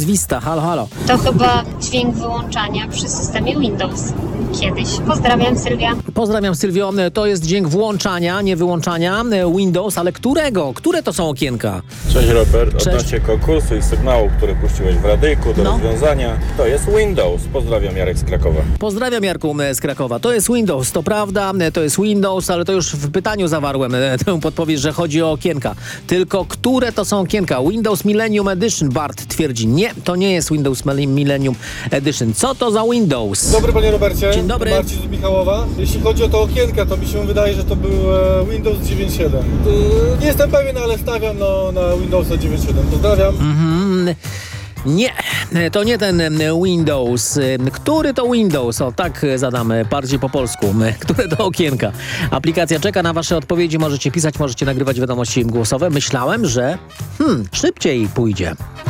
Vista. Halo, halo. To chyba dźwięk wyłączania przy systemie Windows. Kiedyś. Pozdrawiam, Sylwia. Pozdrawiam, Sylwio. To jest dźwięk włączania, nie wyłączania Windows, ale którego? Które to są okienka? Cześć Robert, Cześć. odnośnie konkursu i sygnału, który puściłeś w radyjku do No. rozwiązania, to jest Windows. Pozdrawiam, Jarek z Krakowa. Pozdrawiam, Jarku z Krakowa. To jest Windows, to prawda, to jest Windows, ale to już w pytaniu zawarłem tę podpowiedź, że chodzi o okienka. Tylko które to są okienka? Windows Millennium Edition, Bart twierdzi. Nie, to nie jest Windows Millennium Edition. Co to za Windows? Dobry panie Robercie. Dzień dobry. Marcin z Michałowa. Jeśli chodzi o to okienka, to mi się wydaje, że to był Windows 9.7. Nie jestem pewien, ale stawiam na Windowsa 9.7. Pozdrawiam. Nie, to nie ten Windows. Który to Windows? O, tak zadamy bardziej po polsku. Które to okienka? Aplikacja czeka na wasze odpowiedzi. Możecie pisać, możecie nagrywać wiadomości głosowe. Myślałem, że szybciej pójdzie.